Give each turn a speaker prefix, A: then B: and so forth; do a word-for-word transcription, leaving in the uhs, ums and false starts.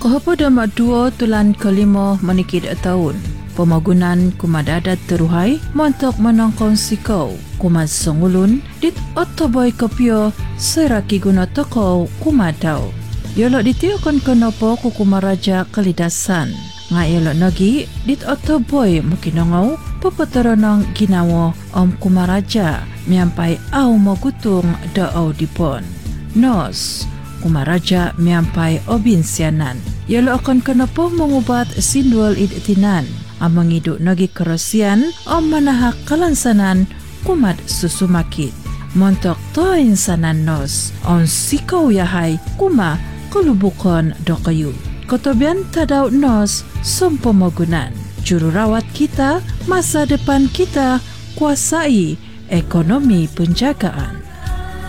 A: Kepada dua tulan kelima menikit tahun, pemagunan kumadadat teruhai montok menongkong sikau kumat songulun dit otoboy kopio seraki guna toko kumadau. Yolok ditiokon kenopo kukumaraja kelidasan. Ngayolok nagi dit otoboy makinongau pepeteronong ginawo om kumaraja miampai au mogutung da au dipon. Nos kumaraja miampai obin sianan. Yolok akan kenopo mengubat sindual idtinan. Amang iduk nagi kerasian om manahak kalansanan kumat susumakit. Montok toin sanan nos on sikau yahai kuma kelubukon dokayu. Kotobian tadau nos sompomogunan. Jururawat kita, masa depan kita, kuasai ekonomi penjagaan.